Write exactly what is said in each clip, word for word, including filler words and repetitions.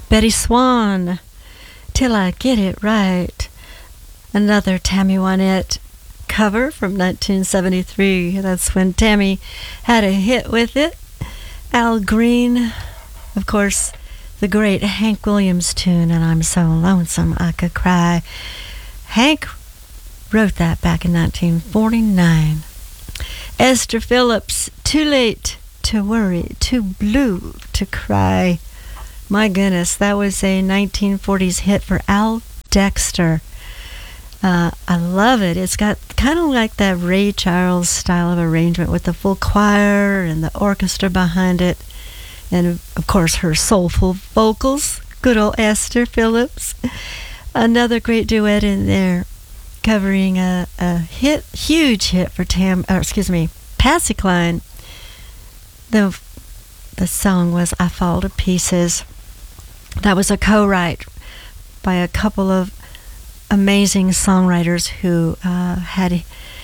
Betty Swan, Till I Get It Right. Another Tammy Wynette cover from nineteen seventy-three. That's when Tammy had a hit with it. Al Green, of course, the great Hank Williams tune, And I'm So Lonesome I Could Cry. Hank wrote that back in nineteen forty-nine. Esther Phillips, Too Late to Worry, Too Blue to Cry. My goodness, that was a nineteen forties hit for Al Dexter. Uh, I love it. It's got kind of like that Ray Charles style of arrangement with the full choir and the orchestra behind it. And, of course, her soulful vocals. Good old Esther Phillips. Another great duet in there covering a, a hit, huge hit for Tam, or excuse me, Patsy Cline. The, the song was I Fall to Pieces. That was a co-write by a couple of amazing songwriters who uh, had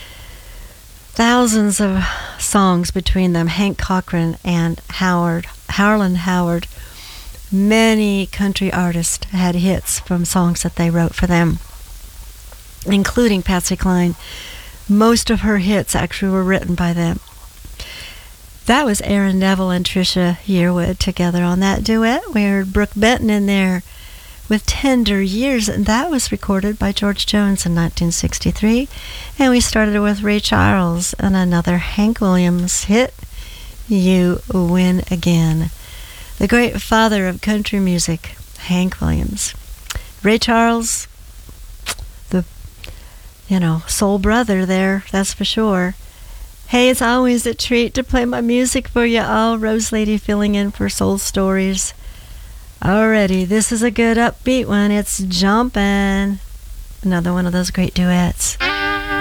thousands of songs between them. Hank Cochran and Howard, Harlan Howard. Many country artists had hits from songs that they wrote for them, including Patsy Cline. Most of her hits actually were written by them. That was Aaron Neville and Trisha Yearwood together on that duet. We heard Brooke Benton in there with Tender Years, and that was recorded by George Jones in nineteen sixty-three. And we started with Ray Charles and another Hank Williams hit, You Win Again. The great father of country music, Hank Williams. Ray Charles, the, you know, soul brother there, that's for sure. Hey, it's always a treat to play my music for you all. Rose Lady filling in for Soul Stories. Alrighty, this is a good upbeat one. It's Jumpin'. Another one of those great duets.